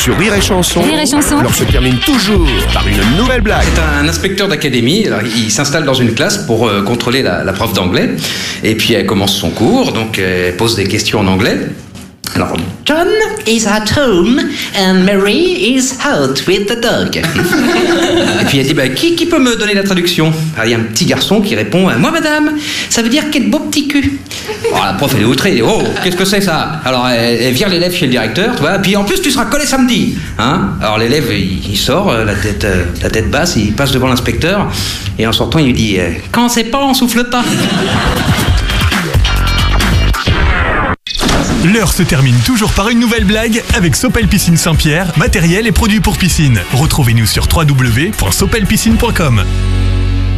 Sur Rire et Chanson, Rire et Chanson. l'heure se termine toujours par une nouvelle blague. C'est un inspecteur d'académie, alors il s'installe dans une classe pour contrôler la prof d'anglais. Et puis elle commence son cours, donc elle pose des questions en anglais. Alors, John is at home and Mary is out with the dog. Et puis elle dit, qui peut me donner la traduction? Alors il y a un petit garçon qui répond, moi madame, ça veut dire quel beau petit cul. Alors, la prof elle est outrée, elle dit, oh, qu'est-ce que c'est ça? Alors elle vire l'élève chez le directeur, tu vois, puis en plus tu seras collé samedi. Hein? Alors l'élève il sort, la tête basse, il passe devant l'inspecteur, et en sortant il lui dit, quand c'est pas on souffle pas. L'heure se termine toujours par une nouvelle blague avec Sopel Piscine Saint-Pierre, matériel et produits pour piscine. Retrouvez-nous sur www.sopelpiscine.com.